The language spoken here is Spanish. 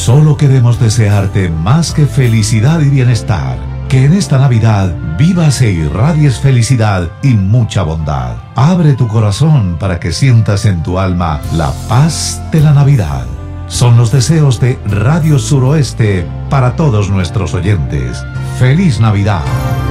Solo queremos desearte más que felicidad y bienestar. Que en esta Navidad vivas e irradies felicidad y mucha bondad. Abre tu corazón para que sientas en tu alma la paz de la Navidad. Son los deseos de Radio Suroeste para todos nuestros oyentes. ¡Feliz Navidad!